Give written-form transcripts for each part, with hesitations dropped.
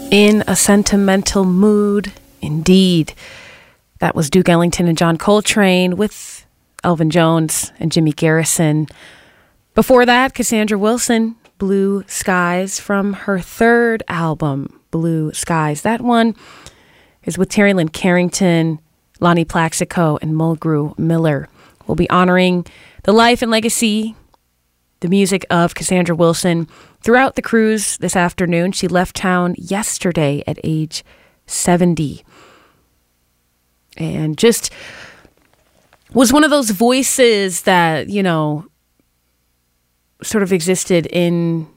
In a sentimental mood, indeed. That was Duke Ellington and John Coltrane with Elvin Jones and Jimmy Garrison. Before that, Cassandra Wilson, Blue Skies, from her third album, Blue Skies. That one is with Terry Lynn Carrington, Lonnie Plaxico, and Mulgrew Miller. We'll be honoring the life and legacy, the music of Cassandra Wilson throughout the cruise this afternoon. She left town yesterday at age 70. And just was one of those voices that, you know, sort of existed in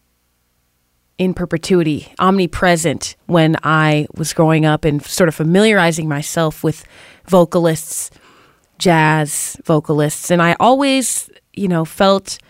perpetuity, omnipresent when I was growing up and sort of familiarizing myself with vocalists, jazz vocalists. And I always, you know, felt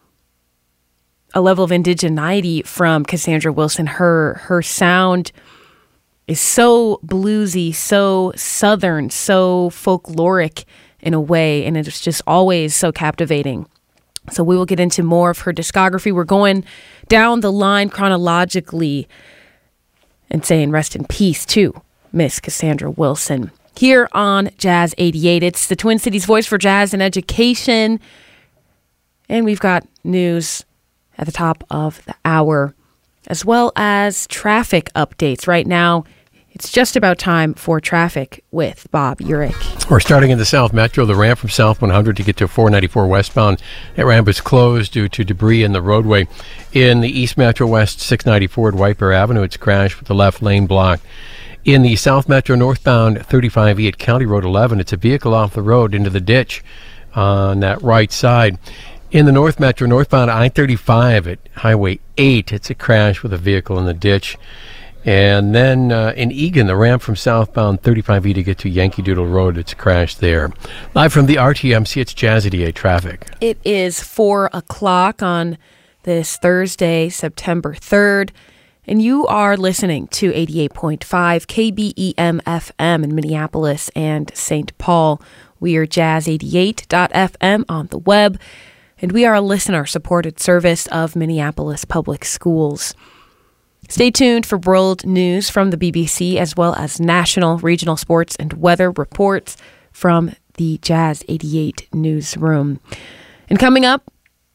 a level of indigeneity from Cassandra Wilson. Her sound is so bluesy, so southern, so folkloric in a way, and it's just always so captivating. So we will get into more of her discography. We're going down the line chronologically and saying rest in peace to Miss Cassandra Wilson. Here on Jazz 88, it's the Twin Cities voice for jazz and education, and we've got news at the top of the hour, as well as traffic updates. Right now, it's just about time for traffic with Bob Urich. We're starting in the South Metro. The ramp from South 100 to get to 494 westbound. That ramp is closed due to debris in the roadway. In the East Metro West 694 at White Bear Avenue, it's crashed with the left lane blocked. In the South Metro northbound 35E at County Road 11, it's a vehicle off the road into the ditch on that right side. In the North Metro, northbound I-35 at Highway 8, it's a crash with a vehicle in the ditch. And then in Egan, the ramp from southbound 35E to get to Yankee Doodle Road, it's a crash there. Live from the RTMC, it's Jazz 88 traffic. It is 4 o'clock on this Thursday, September 3rd, and you are listening to 88.5 KBEM FM in Minneapolis and St. Paul. We are jazz88.fm on the web, and we are a listener-supported service of Minneapolis Public Schools. Stay tuned for world news from the BBC, as well as national, regional sports and weather reports from the Jazz 88 newsroom. And coming up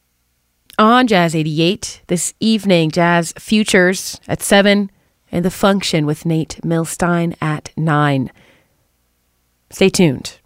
on Jazz 88 this evening, Jazz Futures at 7 and The Function with Nate Milstein at 9. Stay tuned.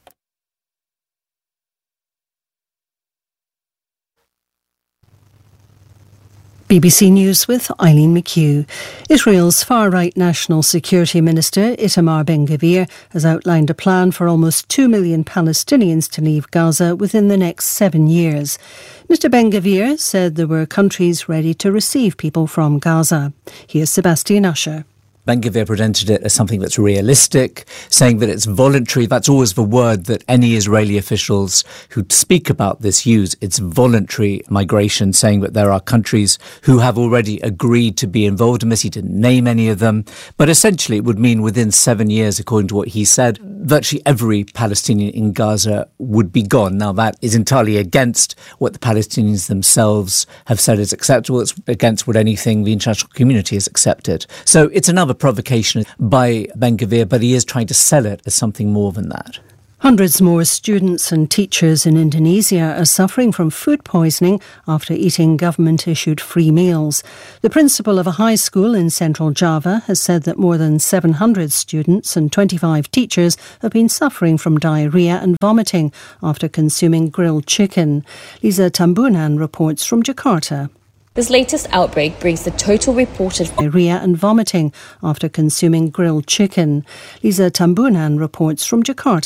BBC News with Eileen McHugh. Israel's far-right National Security Minister Itamar Ben-Gvir has outlined a plan for almost 2 million Palestinians to leave Gaza within the next 7 years. Mr Ben-Gvir said there were countries ready to receive people from Gaza. Here's Sebastian Usher. Ben-Gvir presented it as something that's realistic, saying that it's voluntary. That's always the word that any Israeli officials who speak about this use. It's voluntary migration, saying that there are countries who have already agreed to be involved in this. He didn't name any of them. But essentially, it would mean within 7 years, according to what he said, virtually every Palestinian in Gaza would be gone. Now, that is entirely against what the Palestinians themselves have said is acceptable. It's against what anything the international community has accepted. So it's another provocation by Ben-Gvir, but he is trying to sell it as something more than that. Hundreds more students and teachers in Indonesia are suffering from food poisoning after eating government-issued free meals. The principal of a high school in central Java has said that more than 700 students and 25 teachers have been suffering from diarrhoea and vomiting after consuming grilled chicken. Lisa Tambunan reports from Jakarta. This latest outbreak brings the total reported diarrhoea and vomiting after consuming grilled chicken. Lisa Tambunan reports from Jakarta.